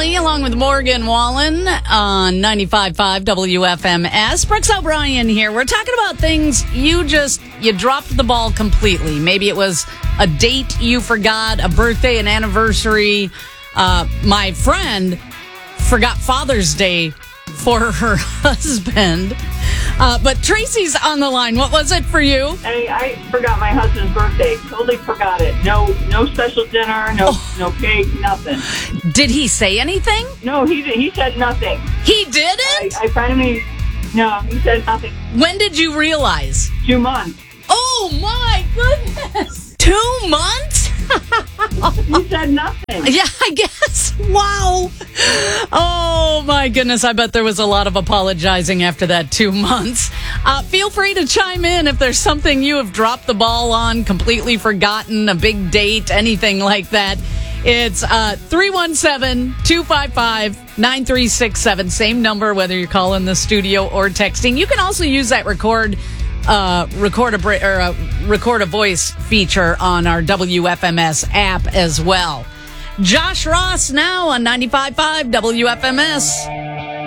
Tracy, along with Morgan Wallen on 95.5 WFMS. Brooks O'Brien here. We're talking about things you dropped the ball completely. Maybe it was a date you forgot, a birthday, an anniversary. My friend forgot Father's Day for her husband. But Tracy's on the line. What was it for you? I forgot my husband's birthday. Totally forgot it. No special dinner, no cake, nothing. Did he say anything? No, he said nothing. He didn't? I finally, no, he said nothing. When did you realize? 2 months. Oh, my goodness. 2 months? He said nothing. Yeah, I guess. Wow. Oh, my goodness. I bet there was a lot of apologizing after that 2 months. Feel free to chime in if there's something you have dropped the ball on, completely forgotten, a big date, anything like that. It's 317-255-9367. Same number, whether you're calling the studio or texting. You can also use that record a voice feature on our WFMS app as well. Josh Ross now on 95.5 WFMS.